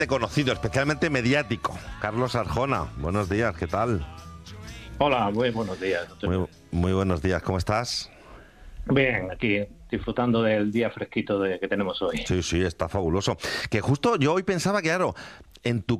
conocido, especialmente mediático. Carlos Arjona, buenos días, ¿qué tal? Hola, muy buenos días. Muy buenos días, ¿cómo estás? Bien, aquí disfrutando del día fresquito que tenemos hoy. Sí, está fabuloso. Que justo yo hoy pensaba que, claro, en tu